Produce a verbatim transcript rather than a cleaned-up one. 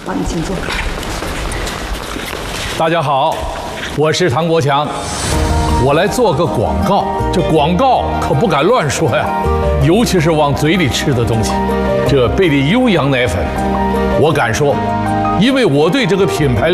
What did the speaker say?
好，你请坐。 大家好，我是唐国强，我来做个广告。这广告可不敢乱说呀，尤其是往嘴里吃的东西。这贝利优羊奶粉，我敢说，因为我对这个品牌